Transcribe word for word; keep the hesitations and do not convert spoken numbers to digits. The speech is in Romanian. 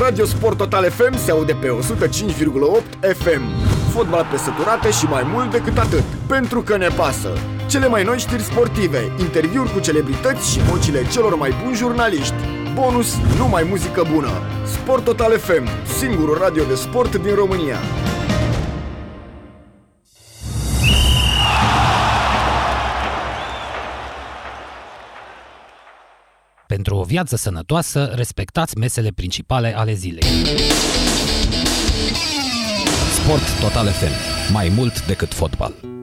Radio Sport Total F M se aude pe o sută cinci virgulă opt F M. Fotbal pe săturate și mai mult decât atât, pentru că ne pasă. Cele mai noi știri sportive, interviuri cu celebrități și vocile celor mai buni jurnaliști. Bonus, numai muzică bună. Sport Total F M, singurul radio de sport din România. Pentru o viață sănătoasă, respectați mesele principale ale zilei. Sport Total F M. Mai mult decât fotbal.